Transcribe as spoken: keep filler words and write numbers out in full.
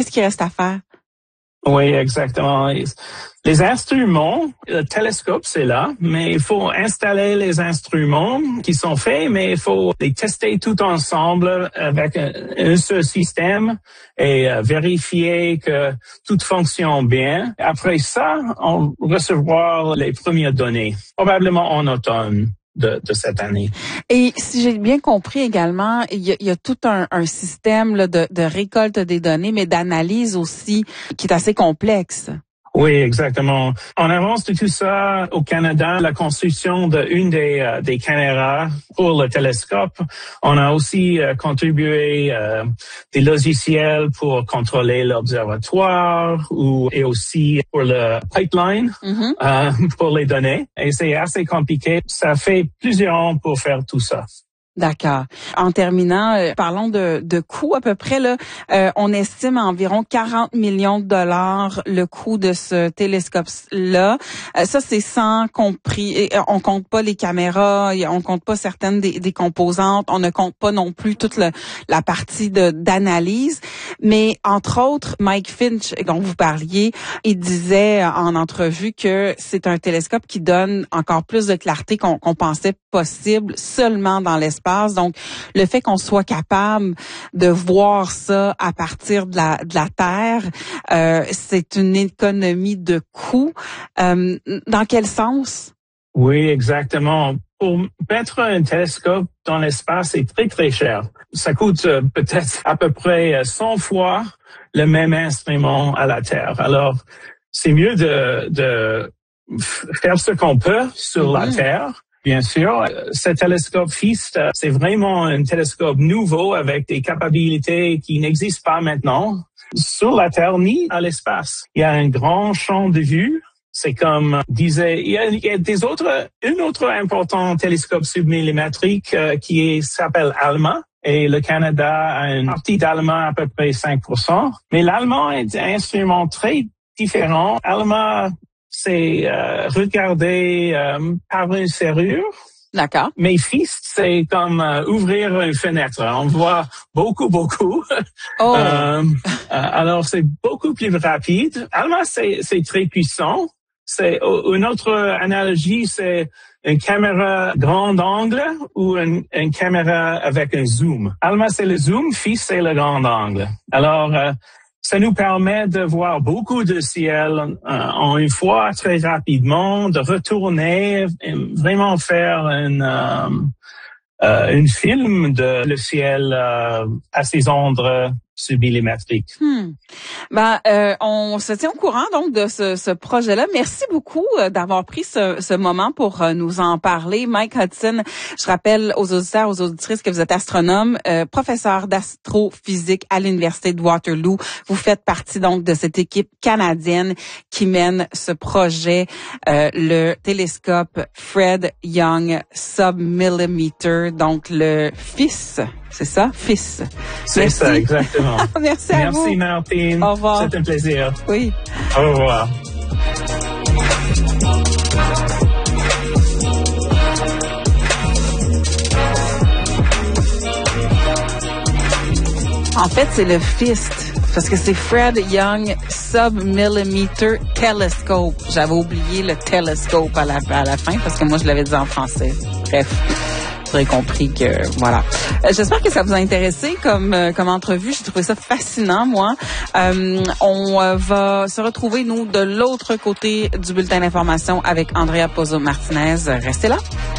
Qu'est-ce qu'il reste à faire? Oui, exactement. Les instruments, le télescope, c'est là, mais il faut installer les instruments qui sont faits, mais il faut les tester tout ensemble avec un, un seul système et euh, vérifier que tout fonctionne bien. Après ça, on recevra les premières données, probablement en automne. De, de cette année. Et si j'ai bien compris également, il y a, il y a tout un, un système là, de, de récolte des données, mais d'analyse aussi, qui est assez complexe. Oui, exactement. En avance de tout ça, au Canada, la construction d'une des, euh, des caméras pour le télescope, on a aussi euh, contribué euh, des logiciels pour contrôler l'observatoire ou et aussi pour le pipeline mm-hmm. euh, pour les données. Et c'est assez compliqué. Ça fait plusieurs ans pour faire tout ça. D'accord. En terminant, euh, parlons de, de coûts à peu près. Là, euh, on estime à environ quarante millions de dollars le coût de ce télescope-là. Euh, ça, c'est sans compris. Et on compte pas les caméras, on compte pas certaines des, des composantes, on ne compte pas non plus toute le, la partie de d'analyse. Mais entre autres, Mike Finch, dont vous parliez, il disait en entrevue que c'est un télescope qui donne encore plus de clarté qu'on, qu'on pensait possible seulement dans l'espace. Donc, le fait qu'on soit capable de voir ça à partir de la, de la Terre, euh, c'est une économie de coûts. Euh, dans quel sens? Oui, exactement. Pour mettre un télescope dans l'espace, c'est très, très cher. Ça coûte euh, peut-être à peu près cent fois le même instrument à la Terre. Alors, c'est mieux de, de faire ce qu'on peut sur mm-hmm. la Terre. Bien sûr, ce télescope FIST, c'est vraiment un télescope nouveau avec des capacités qui n'existent pas maintenant sur la Terre ni à l'espace. Il y a un grand champ de vue. C'est comme disait, il y a, il y a des autres, un autre important télescope submillimétrique euh, qui est, s'appelle ALMA. Et le Canada a une partie d'ALMA à peu près cinq pour cent. Mais l'ALMA est un instrument très différent. ALMA, c'est euh, regarder euh, par une serrure. D'accord. Mais FIST, c'est comme euh, ouvrir une fenêtre. On voit beaucoup, beaucoup. Oh. euh, alors, c'est beaucoup plus rapide. ALMA, c'est, c'est très puissant. C'est une autre analogie, c'est une caméra grand angle ou une, une caméra avec un zoom. ALMA, c'est le zoom. FIST, c'est le grand angle. Alors, euh, ça nous permet de voir beaucoup de ciel euh, en une fois très rapidement, de retourner, vraiment faire une, euh, euh, une film de le ciel euh, à ces endroits submillimétriques. Hmm. Ben, euh, on se tient au courant donc de ce, ce projet-là. Merci beaucoup euh, d'avoir pris ce, ce moment pour euh, nous en parler. Mike Hudson, je rappelle aux auditeurs, aux auditrices que vous êtes astronome, euh, professeur d'astrophysique à l'Université de Waterloo. Vous faites partie donc de cette équipe canadienne qui mène ce projet, euh, le télescope Fred Young Submillimeter, donc le FIS. C'est ça, FIS. C'est Merci. ça, exactement. Merci à vous. Merci, Martine. Au revoir. C'est un plaisir. Oui. Au revoir. En fait, c'est le FIST, parce que c'est Fred Young Submillimeter Telescope. J'avais oublié le telescope à la, à la fin, parce que moi, je l'avais dit en français. Bref. Vous aurez compris que, voilà. Euh, j'espère que ça vous a intéressé comme euh, comme entrevue. J'ai trouvé ça fascinant, moi. Euh, on euh, va se retrouver, nous, de l'autre côté du bulletin d'information avec Andrea Pozzo-Martinez. Restez là.